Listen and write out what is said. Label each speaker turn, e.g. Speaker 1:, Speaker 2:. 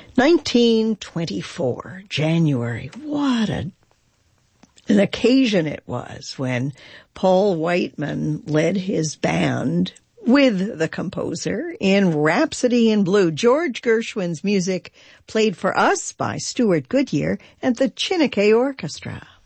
Speaker 1: 1924, January. What an occasion it was when Paul Whiteman led his band with the composer in Rhapsody in Blue, George Gershwin's music played for us by Stuart Goodyear and the Chineke Orchestra.